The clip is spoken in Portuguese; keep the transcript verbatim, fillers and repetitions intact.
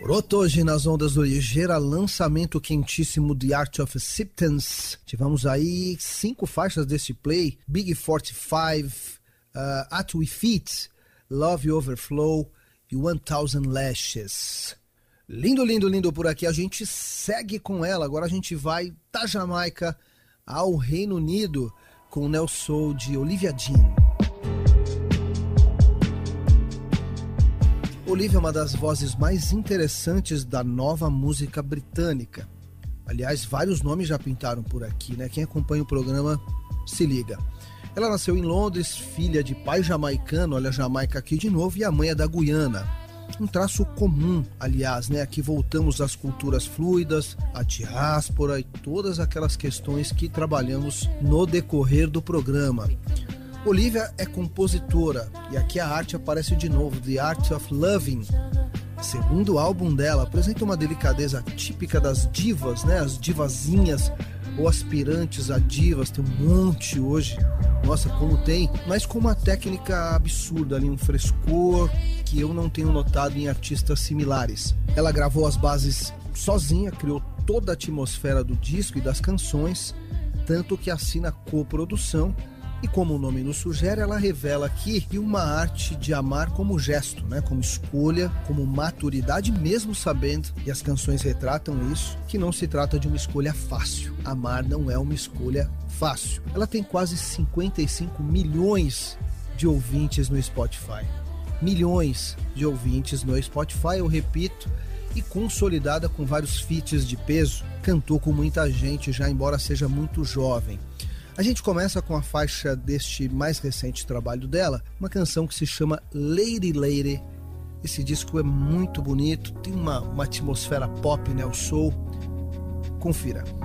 Pronto, hoje nas ondas do Ligeira, lançamento quentíssimo The Art of Acceptance. Tivemos aí cinco faixas desse play: Big quarenta e cinco, uh, At We Fit, Love Overflow e One Thousand Lashes. Lindo, lindo, lindo por aqui. A gente segue com ela. Agora a gente vai da Jamaica ao Reino Unido com o Neo Soul de Olivia Dean. Olivia é uma das vozes mais interessantes da nova música britânica. Aliás, vários nomes já pintaram por aqui, né? Quem acompanha o programa se liga. Ela nasceu em Londres, filha de pai jamaicano, olha a Jamaica aqui de novo, e a mãe é da Guiana. Um traço comum, aliás, né? Aqui voltamos às culturas fluidas, à diáspora e todas aquelas questões que trabalhamos no decorrer do programa. Olivia é compositora e aqui a arte aparece de novo, The Art of Loving. Segundo álbum dela, apresenta uma delicadeza típica das divas, né? As divazinhas ou aspirantes a divas, tem um monte hoje, nossa, como tem, mas com uma técnica absurda ali, um frescor que eu não tenho notado em artistas similares. Ela gravou as bases sozinha, criou toda a atmosfera do disco e das canções, tanto que assina coprodução. E como o nome nos sugere, ela revela aqui uma arte de amar como gesto, né? Como escolha, como maturidade, mesmo sabendo, e as canções retratam isso, que não se trata de uma escolha fácil. Amar não é uma escolha fácil. Ela tem quase cinquenta e cinco milhões de ouvintes no Spotify. Milhões de ouvintes no Spotify, eu repito, e consolidada com vários feats de peso. Cantou com muita gente já, embora seja muito jovem. A gente começa com a faixa deste mais recente trabalho dela, uma canção que se chama Lady Lady. Esse disco é muito bonito, tem uma, uma atmosfera pop, né, o soul. Confira.